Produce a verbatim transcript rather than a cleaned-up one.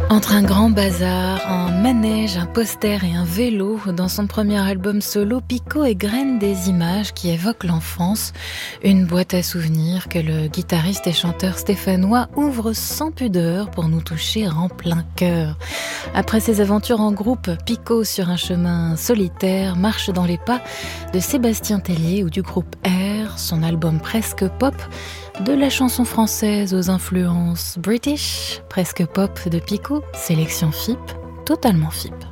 Entre un grand bazar, un manège, un poster et un vélo, dans son premier album solo, Pico égrène des images qui évoquent l'enfance, une boîte à souvenirs que le guitariste et chanteur stéphanois ouvre sans pudeur pour nous toucher en plein cœur. Après ses aventures en groupe, Pico, sur un chemin solitaire, marche dans les pas de Sébastien Tellier ou du groupe R, son album presque pop, de la chanson française aux influences british, presque pop de Pico, sélection F I P, totalement F I P.